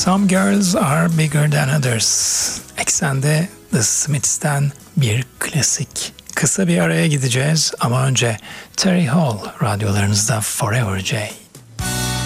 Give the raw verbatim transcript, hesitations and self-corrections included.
Some Girls Are Bigger Than Others. Eksende The Smiths'ten bir klasik. Kısa bir araya gideceğiz ama önce Terry Hall radyolarınızda Forever J.